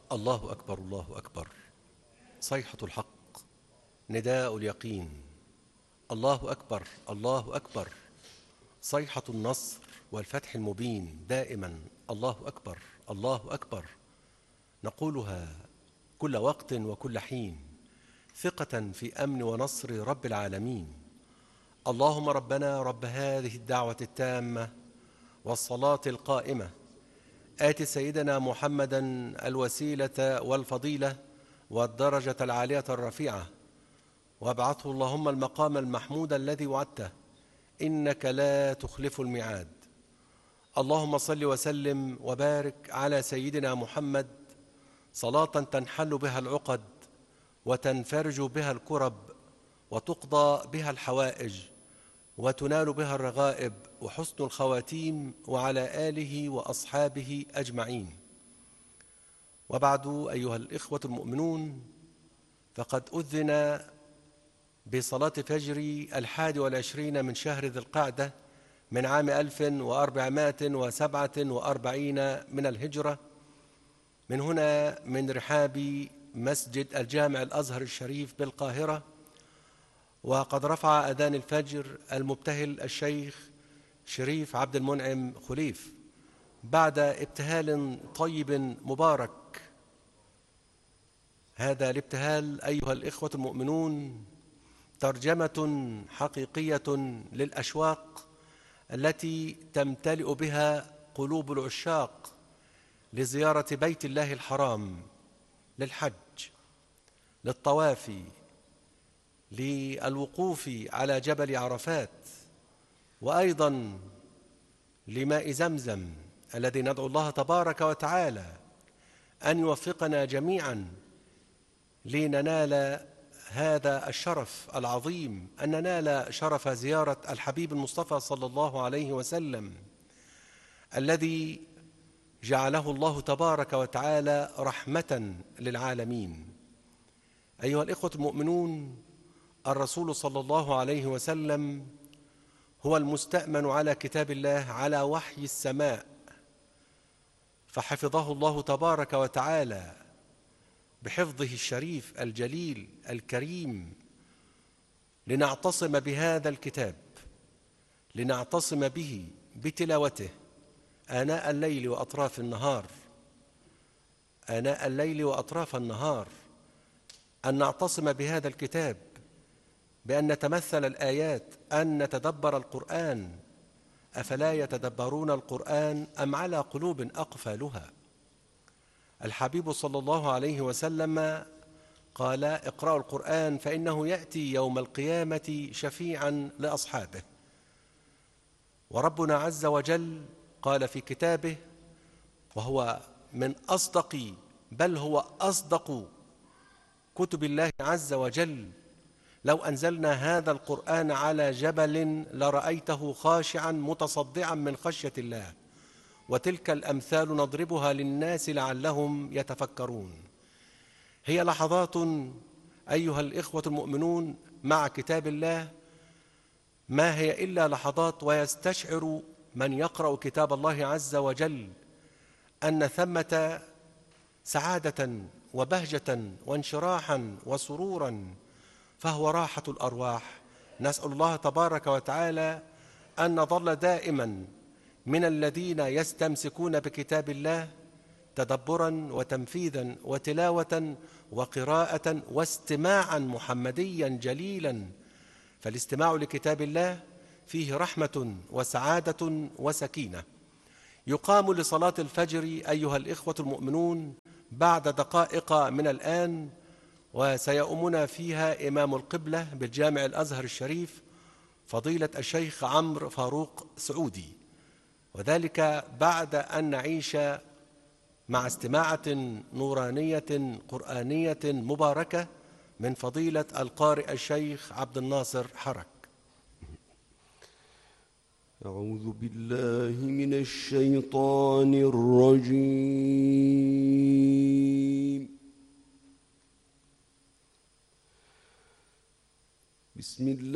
الله أكبر الله أكبر. صيحة الحق، نداء اليقين. الله أكبر الله أكبر. صيحة النصر والفتح المبين دائما. الله أكبر الله أكبر. نقولها كل وقت وكل حين، ثقة في أمن ونصر رب العالمين. اللهم ربنا رب هذه الدعوة التامة والصلاة القائمة، آت سيدنا محمدا الوسيلة والفضيلة والدرجة العالية الرفيعة، وابعثه اللهم المقام المحمود الذي وعدته، إنك لا تخلف الميعاد. اللهم صل وسلم وبارك على سيدنا محمد، صلاة تنحل بها العقد وتنفرج بها الكرب وتقضى بها الحوائج وتنال بها الرغائب وحسن الخواتيم، وعلى آله وأصحابه أجمعين. وبعد، أيها الإخوة المؤمنون، فقد أذن بصلاة فجر 21 من شهر ذي القعدة من عام 1447 من الهجرة، من هنا من رحاب مسجد الجامع الأزهر الشريف بالقاهرة. وقد رفع أذان الفجر المبتهل الشيخ شريف عبد المنعم خليف بعد ابتهال طيب مبارك. هذا الابتهال أيها الإخوة المؤمنون ترجمة حقيقية للأشواق التي تمتلئ بها قلوب العشاق لزيارة بيت الله الحرام، للحج، للطواف، للوقوف على جبل عرفات، وأيضا لماء زمزم الذي ندعو الله تبارك وتعالى أن يوفقنا جميعا لننال هذا الشرف العظيم، أن ننال شرف زيارة الحبيب المصطفى صلى الله عليه وسلم الذي جعله الله تبارك وتعالى رحمة للعالمين. أيها الإخوة المؤمنون، الرسول صلى الله عليه وسلم هو المستأمن على كتاب الله على وحي السماء، فحفظه الله تبارك وتعالى بحفظه الشريف الجليل الكريم، لنعتصم بهذا الكتاب، لنعتصم به بتلاوته آناء الليل وأطراف النهار، آناء الليل وأطراف النهار، أن نعتصم بهذا الكتاب بأن نتمثل الآيات، أن نتدبر القرآن. أفلا يتدبرون القرآن أم على قلوب أقفالها؟ الحبيب صلى الله عليه وسلم قال: اقرأوا القرآن فإنه يأتي يوم القيامة شفيعا لأصحابه. وربنا عز وجل قال في كتابه، وهو من أصدق، بل هو أصدق كتب الله عز وجل: لو أنزلنا هذا القرآن على جبل لرأيته خاشعا متصدعا من خشية الله، وتلك الأمثال نضربها للناس لعلهم يتفكرون. هي لحظات أيها الإخوة المؤمنون مع كتاب الله، ما هي إلا لحظات، ويستشعر من يقرأ كتاب الله عز وجل أن ثمة سعادة وبهجة وانشراحا وسرورا، فهو راحة الأرواح. نسأل الله تبارك وتعالى أن نظل دائما من الذين يستمسكون بكتاب الله تدبرا وتنفيذا وتلاوة وقراءة واستماعا محمديا جليلا. فالاستماع لكتاب الله فيه رحمة وسعادة وسكينة. يقام لصلاة الفجر أيها الإخوة المؤمنون بعد دقائق من الآن، وسيؤمنا فيها إمام القبلة بالجامع الأزهر الشريف فضيلة الشيخ عمرو فاروق سعودي، وذلك بعد أن نعيش مع استماعة نورانية قرآنية مباركة من فضيلة القارئ الشيخ عبد الناصر حرك. أعوذ بالله من الشيطان الرجيم. بسم الله